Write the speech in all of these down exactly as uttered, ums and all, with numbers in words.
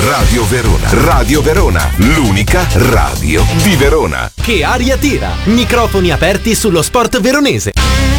Radio Verona. Radio Verona, l'unica radio di Verona. Che aria tira! Microfoni aperti sullo sport veronese.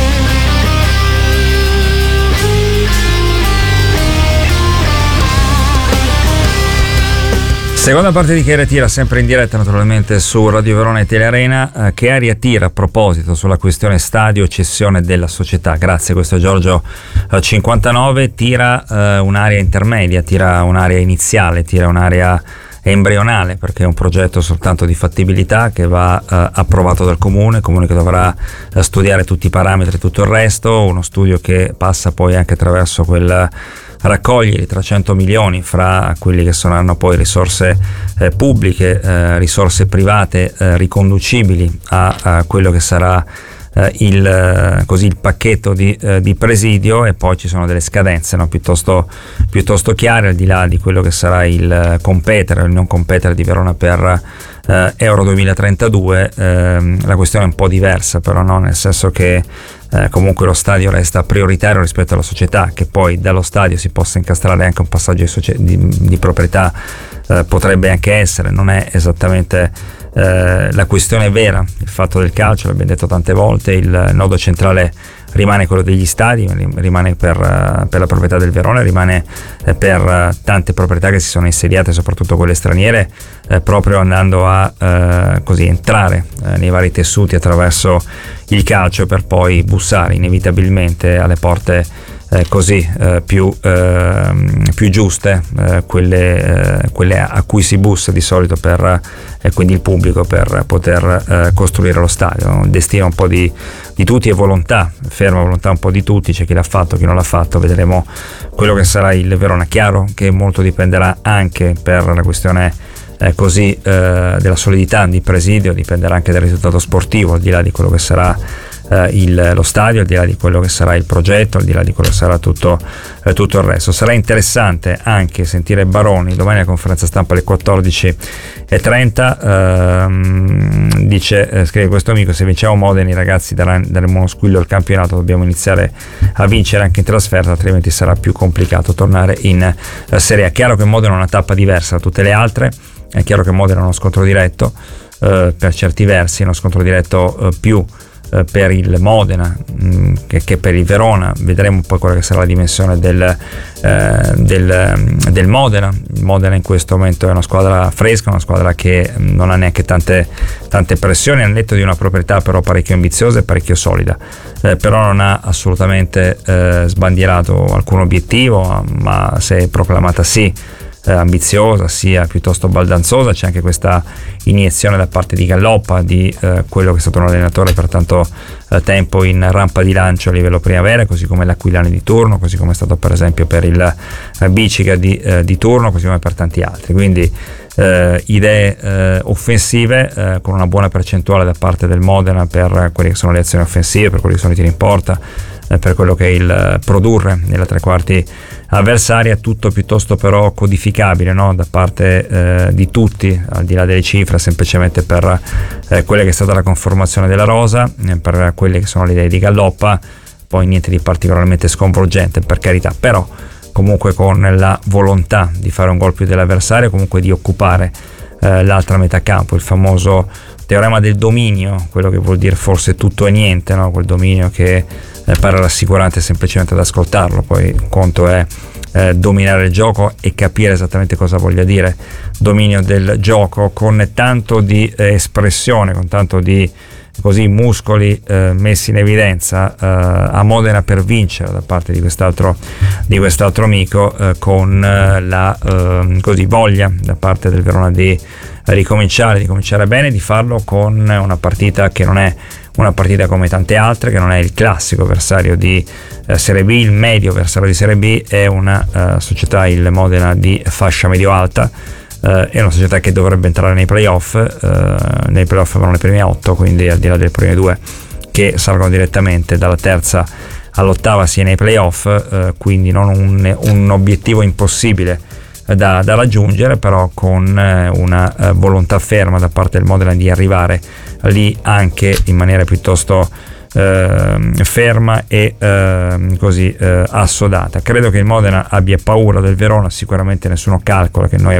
Seconda parte di Che aria tira, sempre in diretta naturalmente su Radio Verona e Telearena. Eh, che aria tira a proposito sulla questione stadio, cessione della società. Grazie, questo è Giorgio eh, cinquantanove. Tira eh, un'area intermedia, tira un'area iniziale, tira un'area embrionale, perché è un progetto soltanto di fattibilità che va eh, approvato dal comune, comune che dovrà eh, studiare tutti i parametri e tutto il resto, uno studio che passa poi anche attraverso quel raccogliere trecento milioni fra quelli che saranno poi risorse eh, pubbliche, eh, risorse private eh, riconducibili a, a quello che sarà eh, il, eh, così, il pacchetto di, eh, di presidio, e poi ci sono delle scadenze, no, piuttosto, piuttosto chiare, al di là di quello che sarà il competere o il non competere di Verona per eh, Euro duemilatrentadue. Eh, la questione è un po' diversa però, no? Nel senso che Eh, comunque lo stadio resta prioritario rispetto alla società, che poi dallo stadio si possa incastrare anche un passaggio di, socie- di, di proprietà, eh, potrebbe anche essere, non è esattamente eh, la questione vera. Il fatto del calcio, l'abbiamo detto tante volte, il nodo centrale rimane quello degli stadi, rimane per, per la proprietà del Verona, rimane per tante proprietà che si sono insediate, soprattutto quelle straniere, eh, proprio andando a eh, così entrare eh, nei vari tessuti attraverso il calcio, per poi bussare inevitabilmente alle porte eh, così eh, più, eh, più giuste, eh, quelle, eh, quelle a cui si bussa di solito per eh, quindi il pubblico, per poter eh, costruire lo stadio. Un destino un po' di, di tutti e volontà, ferma volontà un po' di tutti, c'è chi l'ha fatto, chi non l'ha fatto, vedremo quello che sarà il Verona. Chiaro che molto dipenderà anche per la questione Eh, così eh, della solidità di presidio, dipenderà anche dal risultato sportivo, al di là di quello che sarà eh, il, lo stadio, al di là di quello che sarà il progetto, al di là di quello che sarà tutto, eh, tutto il resto. Sarà interessante anche sentire Baroni domani alla conferenza stampa alle quattordici e trenta. Ehm, dice, eh, scrive questo amico: se vinciamo Modena i ragazzi daranno uno squillo al campionato, dobbiamo iniziare a vincere anche in trasferta, altrimenti sarà più complicato tornare in eh, Serie A. Chiaro che Modena è una tappa diversa da tutte le altre. È chiaro che Modena è uno scontro diretto, eh, per certi versi, uno scontro diretto eh, più eh, per il Modena mh, che, che per il Verona. Vedremo poi quella che sarà la dimensione del, eh, del, del Modena. Il Modena in questo momento è una squadra fresca, una squadra che non ha neanche tante, tante pressioni, al netto di una proprietà però parecchio ambiziosa e parecchio solida, eh, però non ha assolutamente eh, sbandierato alcun obiettivo, ma si è proclamata sì Eh, ambiziosa, sia piuttosto baldanzosa. C'è anche questa iniezione da parte di Galloppa, di eh, quello che è stato un allenatore per tanto eh, tempo in rampa di lancio a livello primavera, così come l'Aquilani di turno, così come è stato per esempio per il eh, Bicica di, eh, di turno, così come per tanti altri. Quindi eh, idee eh, offensive eh, con una buona percentuale da parte del Modena per quelle che sono le azioni offensive, per quelli che sono i tiri in porta, eh, per quello che è il produrre nella tre quarti avversaria, tutto piuttosto però codificabile, no? Da parte eh, di tutti, al di là delle cifre, semplicemente per eh, quella che è stata la conformazione della rosa, eh, per quelle che sono le idee di Galloppa. Poi niente di particolarmente sconvolgente, per carità, però comunque con la volontà di fare un gol più dell'avversario, comunque di occupare eh, l'altra metà campo, il famoso teorema del dominio, quello che vuol dire forse tutto e niente, no? Quel dominio che eh, pare rassicurante semplicemente ad ascoltarlo, poi un conto è eh, dominare il gioco e capire esattamente cosa voglia dire dominio del gioco, con tanto di eh, espressione, con tanto di così muscoli eh, messi in evidenza eh, a Modena per vincere da parte di quest'altro di quest'altro amico, eh, con eh, la eh, così voglia da parte del Verona di ricominciare, di cominciare bene, di farlo con una partita che non è una partita come tante altre, che non è il classico avversario di eh, Serie B, il medio avversario di Serie B, è una eh, società, il Modena, di fascia medio-alta. Uh, è una società che dovrebbe entrare nei playoff, uh, nei playoff vanno le prime otto, quindi al di là delle prime due che salgono direttamente dalla terza all'ottava sia nei playoff, uh, quindi non un, un obiettivo impossibile da, da raggiungere, però con uh, una uh, volontà ferma da parte del Modena di arrivare lì anche in maniera piuttosto Uh, ferma e uh, così uh, assodata. Credo che il Modena abbia paura del Verona, sicuramente nessuno calcola che noi